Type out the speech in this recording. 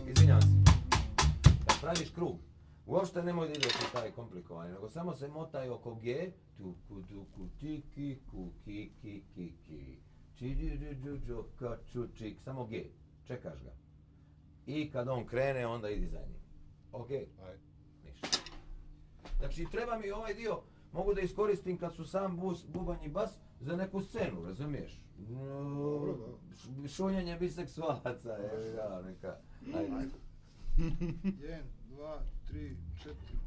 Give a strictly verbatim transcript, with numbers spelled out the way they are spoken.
izvinjam se. Kad praviš krug, uopšte nemoj da ideš u taj komplikovani, nego samo se motaj oko G, tu ku tu ku ti ki ku ki ki ki ki, či dju dju dju dju ka ču čik, samo G, čekaš ga. I kad on krene, onda idi za njim. Ok? Ajde. Ništa. Znači treba mi ovaj dio, mogu da iskoristim kad su sam bus, bubanj i bas za neku scenu, razumiješ? Dobro, dobro. Šunjenje biseksualaca, je, ja, neka. Ajde. jedan, dva, tri, četiri,